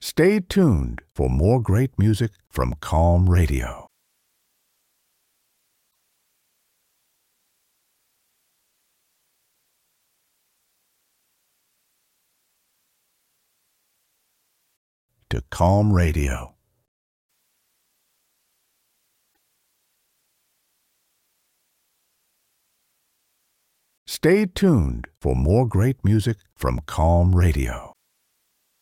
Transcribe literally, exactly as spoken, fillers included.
Stay tuned for more great music from Calm Radio. To Calm Radio. Stay tuned for more great music from Calm Radio.